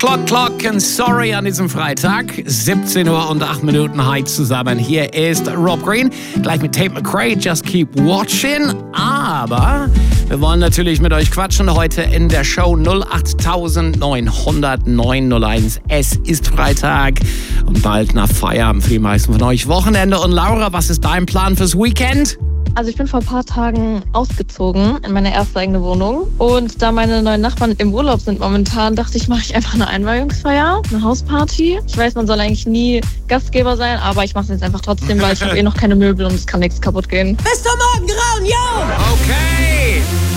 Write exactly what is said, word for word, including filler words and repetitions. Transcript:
Clock Clock and Sorry an diesem Freitag. siebzehn Uhr und acht Minuten heute zusammen. Hier ist Rob Green, gleich mit Tate McRae, Just Keep Watching. Aber wir wollen natürlich mit euch quatschen heute in der Show null acht neun null null neun null eins. Es ist Freitag und bald nach Feierabend für die meisten von euch Wochenende. Und Laura, was ist dein Plan fürs Weekend? Also ich bin vor ein paar Tagen ausgezogen in meine erste eigene Wohnung. Und da meine neuen Nachbarn im Urlaub sind momentan, dachte ich, mache ich einfach eine Einweihungsfeier, eine Hausparty. Ich weiß, man soll eigentlich nie Gastgeber sein, aber ich mache es jetzt einfach trotzdem, weil ich habe eh noch keine Möbel und es kann nichts kaputt gehen. Bis zum Morgengrauen, yo! Okay!